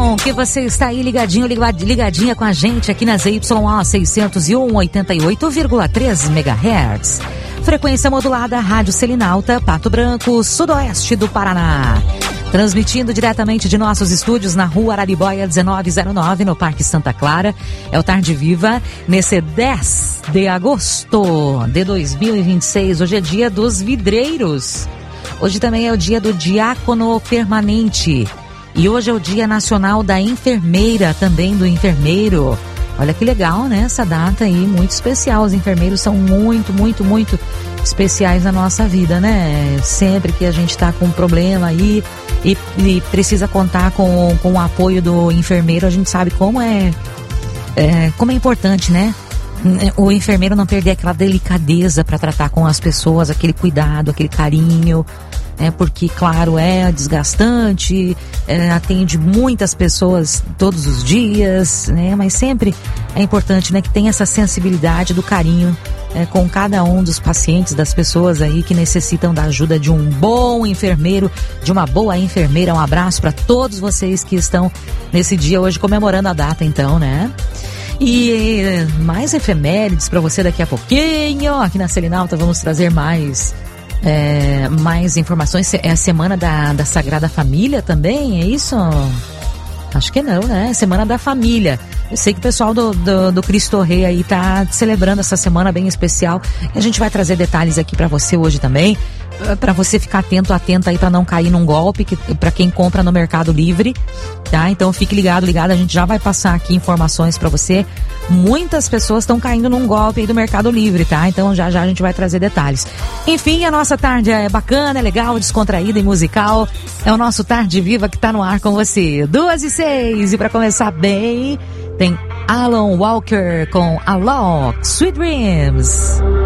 bom que você está aí ligadinha com a gente aqui na ZYA 601, 88,3 MHz. Frequência modulada, Rádio Selinalta, Pato Branco, sudoeste do Paraná. Transmitindo diretamente de nossos estúdios na Rua Araribóia 1909, no Parque Santa Clara. É o Tarde Viva, nesse 10 de agosto de 2026. Hoje é dia dos vidreiros. Hoje também é o dia do diácono permanente. E hoje é o Dia Nacional da Enfermeira, também do enfermeiro. Olha que legal, né? Essa data aí, muito especial. Os enfermeiros são muito, muito, muito especiais na nossa vida, né? Sempre que a gente tá com um problema aí e precisa contar com o apoio do enfermeiro, a gente sabe como é importante, né? O enfermeiro não perder aquela delicadeza para tratar com as pessoas, aquele cuidado, aquele carinho, porque, claro, é desgastante, atende muitas pessoas todos os dias, né? Mas sempre é importante, né, que tenha essa sensibilidade do carinho com cada um dos pacientes, das pessoas aí que necessitam da ajuda de um bom enfermeiro, de uma boa enfermeira. Um abraço para todos vocês que estão nesse dia hoje comemorando a data, então, né? E mais efemérides para você daqui a pouquinho. Aqui na Selinalta vamos trazer mais informações. É a semana da Sagrada Família também, é isso? Acho que não, né? Semana da Família. Eu sei que o pessoal do Cristo Rei aí tá celebrando essa semana bem especial. E a gente vai trazer detalhes aqui para você hoje também, para você ficar atenta aí para não cair num golpe, para quem compra no Mercado Livre, tá? Então fique ligado, a gente já vai passar aqui informações para você. Muitas pessoas estão caindo num golpe aí do Mercado Livre, tá? Então já a gente vai trazer detalhes. Enfim, a nossa tarde é bacana, é legal, descontraída e musical. É o nosso Tarde Viva que tá no ar com você. 2:06, e para começar bem, tem Alan Walker com Alok, Sweet Dreams.